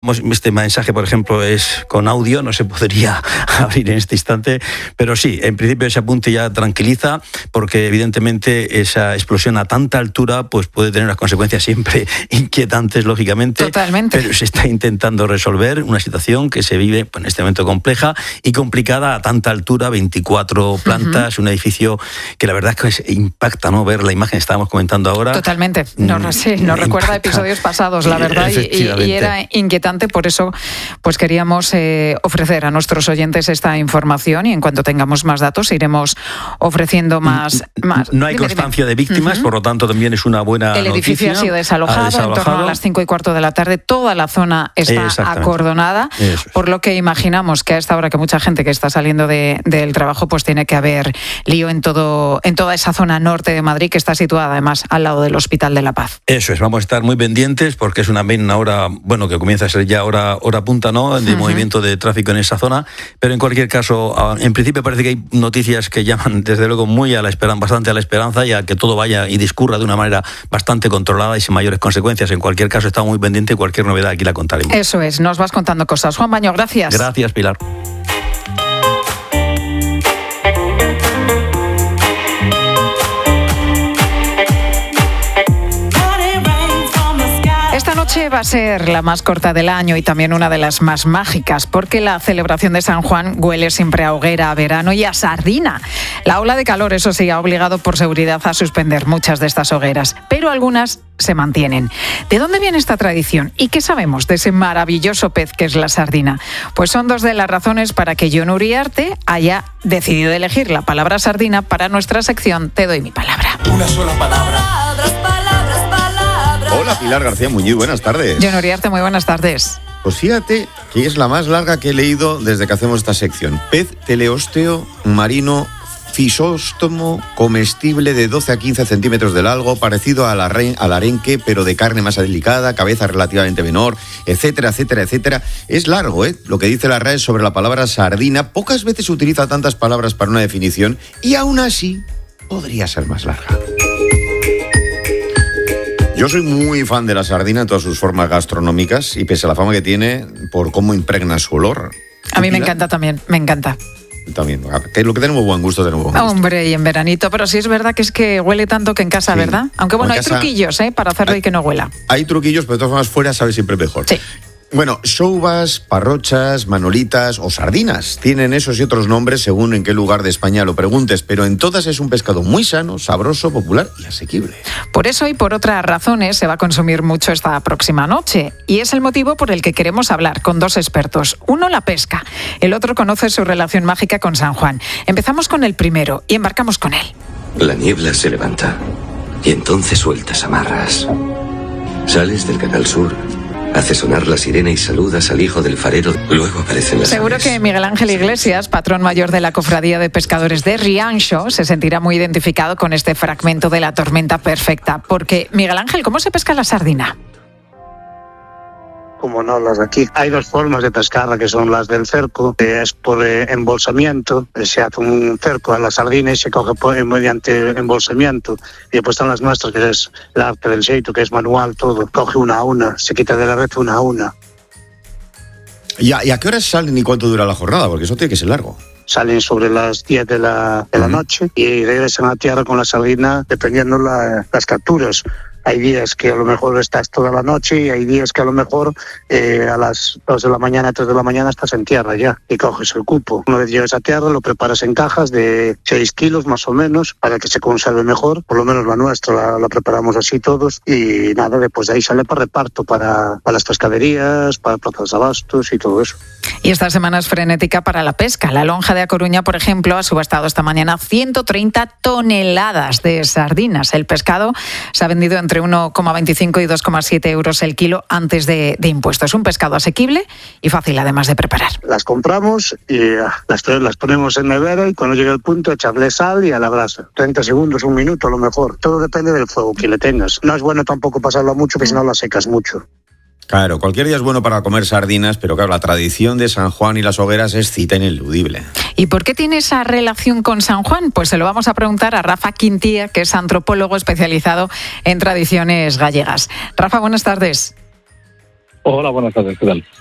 Este mensaje, por ejemplo, es con audio, no se podría abrir en este instante, pero sí, en principio ese apunte ya tranquiliza, porque evidentemente esa explosión a tanta altura pues puede tener unas consecuencias siempre inquietantes, lógicamente. Totalmente. Pero se está intentando resolver una situación que se vive en este momento compleja y complicada a tanta altura, 24 plantas, un edificio que la verdad es que impacta, ¿no? Ver la imagen que estábamos comentando ahora. Totalmente. Nos recuerda episodios pasados, la verdad, y era inquietante. Por eso pues queríamos ofrecer a nuestros oyentes esta información, y en cuanto tengamos más datos iremos ofreciendo más. No hay constancia de víctimas, por lo tanto también es una buena noticia. El edificio ha sido desalojado en torno a las 5:15 de la tarde. Toda la zona está acordonada, por lo que imaginamos que a esta hora que mucha gente que está saliendo del trabajo pues tiene que haber lío en toda esa zona norte de Madrid, que está situada además al lado del Hospital de la Paz. Eso es, vamos a estar muy pendientes porque es una hora, bueno, que comienza a ser ya hora punta, ¿no?, de movimiento de tráfico en esa zona, pero en cualquier caso, en principio parece que hay noticias que llaman desde luego muy bastante a la esperanza, y a que todo vaya y discurra de una manera bastante controlada y sin mayores consecuencias. En cualquier caso, estamos muy pendientes, cualquier novedad aquí la contaremos. Eso es, nos vas contando cosas. Juan Baño, gracias. Gracias, Pilar. Esta noche va a ser la más corta del año y también una de las más mágicas, porque la celebración de San Juan huele siempre a hoguera, a verano y a sardina. La ola de calor, eso sí, ha obligado por seguridad a suspender muchas de estas hogueras, pero algunas se mantienen. ¿De dónde viene esta tradición? ¿Y qué sabemos de ese maravilloso pez que es la sardina? Pues son dos de las razones para que Jon Uriarte haya decidido elegir la palabra sardina para nuestra sección Te doy mi palabra. Una sola palabra. Hola, Pilar García Muñiz, buenas tardes. Jon Uriarte, muy buenas tardes. Pues fíjate que es la más larga que he leído desde que hacemos esta sección. Pez teleósteo marino fisóstomo comestible de 12 a 15 centímetros de largo, parecido al arenque, pero de carne más delicada, cabeza relativamente menor, etcétera, etcétera, etcétera. Es largo, lo que dice la RAE sobre la palabra sardina. Pocas veces se utiliza tantas palabras para una definición y aún así podría ser más larga. Yo soy muy fan de la sardina en todas sus formas gastronómicas y pese a la fama que tiene por cómo impregna su olor. A mí me encanta también, me encanta. También, que lo que tenemos buen gusto, tenemos buen gusto. Hombre, y en veranito, pero sí es verdad que es que huele tanto que en casa, sí. ¿Verdad? Aunque bueno, hay truquillos para hacerlo y que no huela. Hay truquillos, pero de todas formas fuera sabe siempre mejor. Sí. Bueno, soubas, parrochas, manolitas o sardinas. Tienen esos y otros nombres según en qué lugar de España lo preguntes, pero en todas es un pescado muy sano, sabroso, popular y asequible. Por eso y por otras razones se va a consumir mucho esta próxima noche. Y es el motivo por el que queremos hablar con dos expertos. Uno la pesca, el otro conoce su relación mágica con San Juan. Empezamos con el primero y embarcamos con él. La niebla se levanta y entonces sueltas amarras. Sales del Canal Sur, hace sonar la sirena y saludas al hijo del farero. Luego aparecen las Seguro aves. que Miguel Ángel Iglesias, patrón mayor de la Cofradía de Pescadores de Rianxo, se sentirá muy identificado con este fragmento de la tormenta perfecta. Porque, Miguel Ángel, ¿cómo se pesca la sardina? Como no, las de aquí. Hay dos formas de pescarla, que son las del cerco, que es por embolsamiento. Se hace un cerco a la sardina y se coge mediante embolsamiento. Y después están las nuestras, que es el arte del xeito, que es manual todo. Coge una a una, se quita de la red una a una. ¿Y a qué horas salen y cuánto dura la jornada? Porque eso tiene que ser largo. Salen sobre las 10 de la noche y regresan a tierra con la sardina, dependiendo las capturas. Hay días que a lo mejor estás toda la noche y hay días que a lo mejor a las 2 de la mañana, 3 de la mañana estás en tierra ya y coges el cupo. Una vez llegas a tierra lo preparas en cajas de 6 kilos más o menos para que se conserve mejor. Por lo menos la nuestra la preparamos así todos y nada, después de ahí sale para reparto, para las pescaderías, para plazas de abastos y todo eso. Y esta semana es frenética para la pesca. La Lonja de A Coruña, por ejemplo, ha subastado esta mañana 130 toneladas de sardinas. El pescado se ha vendido entre 1,25 y 2,7 euros el kilo antes de impuestos. Un pescado asequible y fácil además de preparar. Las compramos y las ponemos en nevera y cuando llegue el punto echarle sal y a la brasa. 30 segundos, un minuto a lo mejor. Todo depende del fuego que le tengas. No es bueno tampoco pasarlo mucho, porque si no la secas mucho. Claro, cualquier día es bueno para comer sardinas, pero claro, la tradición de San Juan y las hogueras es cita ineludible. ¿Y por qué tiene esa relación con San Juan? Pues se lo vamos a preguntar a Rafa Quintía, que es antropólogo especializado en tradiciones gallegas. Rafa, buenas tardes. Hola, buenas tardes, ¿qué tal?